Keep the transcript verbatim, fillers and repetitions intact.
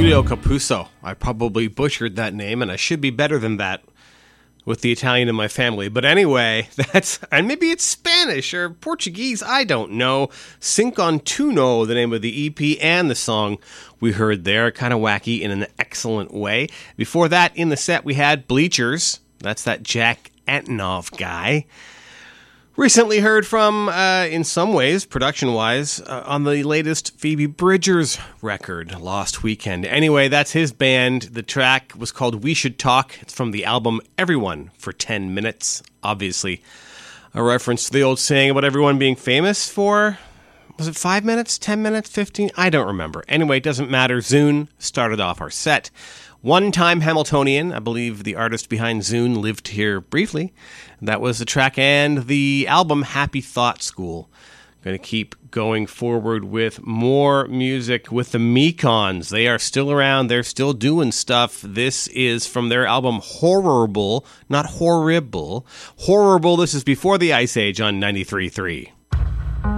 Giulio Capuzzo. I probably butchered that name, and I should be better than that with the Italian in my family. But anyway, that's, and maybe it's Spanish or Portuguese, I don't know. Cinco Tuno, the name of the E P and the song we heard there, kind of wacky in an excellent way. Before that, in the set, we had Bleachers. That's that Jack Antonoff guy. Recently heard from, uh, in some ways, production-wise, uh, on the latest Phoebe Bridgers record, Lost Weekend. Anyway, that's his band. The track was called We Should Talk. It's from the album Everyone for ten minutes. Obviously, a reference to the old saying about everyone being famous for, was it five minutes, ten minutes, fifteen? I don't remember. Anyway, it doesn't matter. Zune started off our set. One-time Hamiltonian, I believe the artist behind Zune lived here briefly. That was the track and the album Happy Thought School. Going to keep going forward with more music with the Mekons. They are still around. They're still doing stuff. This is from their album Horrible, not Horrible. Horrible, this is before the Ice Age on ninety-three point three.